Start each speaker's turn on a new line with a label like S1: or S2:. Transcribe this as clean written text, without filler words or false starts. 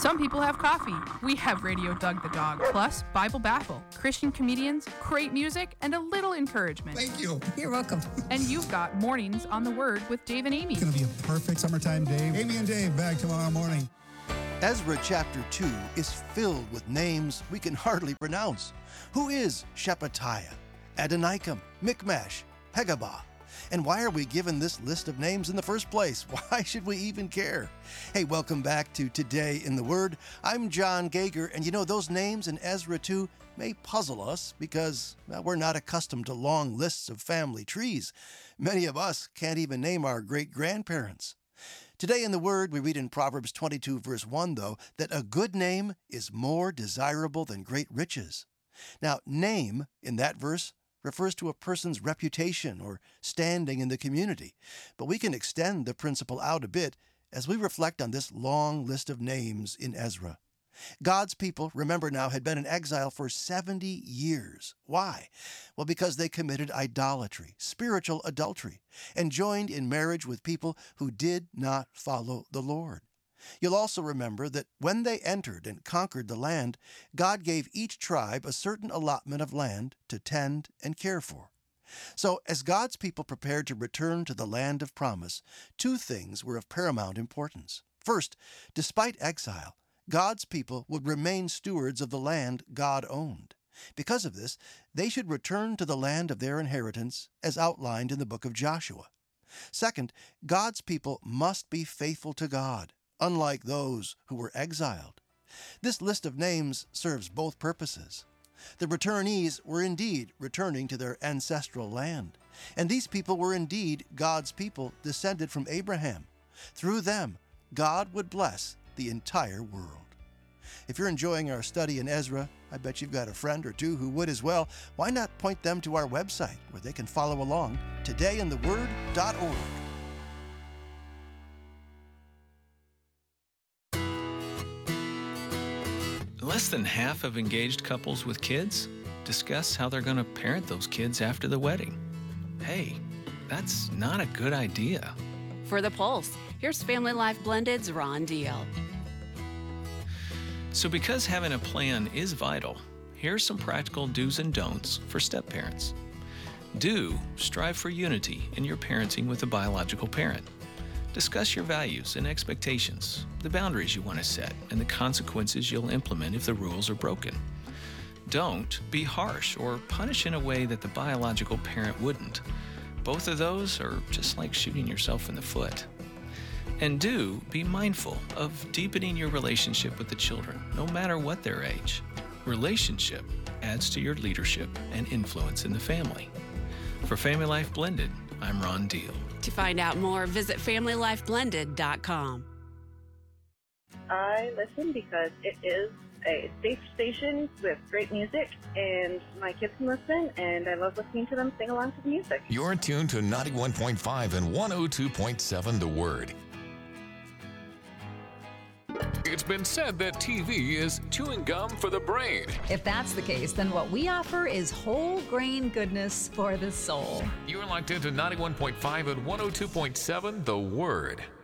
S1: Some people have coffee. We have Radio Doug the Dog, plus Bible Baffle, Christian comedians, great music, and a little encouragement.
S2: Thank you.
S3: You're welcome.
S1: And you've got Mornings on the Word with Dave and Amy.
S2: It's going to be a perfect summertime day. Amy and Dave back tomorrow morning.
S4: Ezra chapter 2 is filled with names we can hardly pronounce. Who is Shephatiah, Adonikam, Mikmash, Hegabah? And why are we given this list of names in the first place? Why should we even care? Hey, welcome back to Today in the Word. I'm John Gager, and you know, those names in Ezra 2 may puzzle us because we're not accustomed to long lists of family trees. Many of us can't even name our great-grandparents. Today in the Word, we read in Proverbs 22, verse 1, though, that a good name is more desirable than great riches. Now, name in that verse refers to a person's reputation or standing in the community. But we can extend the principle out a bit as we reflect on this long list of names in Ezra. God's people, remember now, had been in exile for 70 years. Why? Well, because they committed idolatry, spiritual adultery, and joined in marriage with people who did not follow the Lord. You'll also remember that when they entered and conquered the land, God gave each tribe a certain allotment of land to tend and care for. So, as God's people prepared to return to the land of promise, two things were of paramount importance. First, despite exile, God's people would remain stewards of the land God owned. Because of this, they should return to the land of their inheritance as outlined in the book of Joshua. Second, God's people must be faithful to God, unlike those who were exiled. This list of names serves both purposes. The returnees were indeed returning to their ancestral land, and these people were indeed God's people descended from Abraham. Through them, God would bless the entire world. If you're enjoying our study in Ezra, I bet you've got a friend or two who would as well. Why not point them to our website where they can follow along, todayintheword.org.
S5: Less than half of engaged couples with kids discuss how they're going to parent those kids after the wedding. Hey, that's not a good idea.
S6: For the Pulse, here's Family Life Blended's Ron Deal.
S5: So because having a plan is vital, here's some practical do's and don'ts for step-parents. Do strive for unity in your parenting with a biological parent. Discuss your values and expectations, the boundaries you want to set, and the consequences you'll implement if the rules are broken. Don't be harsh or punish in a way that the biological parent wouldn't. Both of those are just like shooting yourself in the foot. And do be mindful of deepening your relationship with the children, no matter what their age. Relationship adds to your leadership and influence in the family. For Family Life Blended, I'm Ron Deal.
S6: To find out more, visit FamilyLifeBlended.com.
S7: I listen because it is a safe station with great music, and my kids can listen, and I love listening to them sing along to the music.
S8: You're tuned to 91.5 and 102.7 The Word. It's been said that TV is chewing gum for the brain.
S3: If that's the case, then what we offer is whole grain goodness for the soul.
S8: You're locked into 91.5 and 102.7 The Word.